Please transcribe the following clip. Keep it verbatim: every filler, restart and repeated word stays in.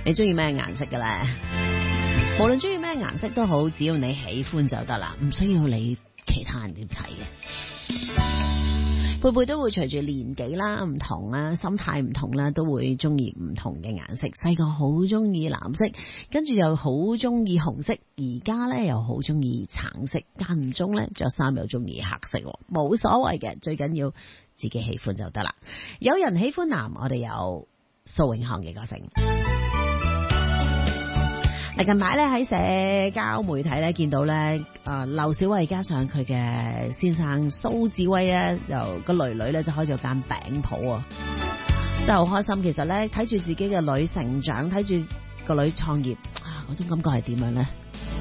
你中意咩顏色嘅咧？無論中意咩顏色都好，只要你喜歡就得啦，唔需要你其他人點睇嘅。貝貝都會隨住年紀啦唔同啦，心態唔同啦，都會中意唔同嘅顏色。細個好中意藍色，跟住又好中意紅色，而家咧又好中意橙色，間唔中咧着衫又中意黑色，冇所謂嘅，最緊要自己喜歡就得啦。有人喜歡藍，我哋有蘇永康嘅歌聲。嗱，近排咧喺社交媒體咧見到咧，誒劉小慧加上佢嘅先生蘇志威咧，由個女女咧就開咗間餅鋪啊，真係好開心。其實咧睇住自己嘅女成長，睇住個女創業啊，嗰種感覺係點樣咧？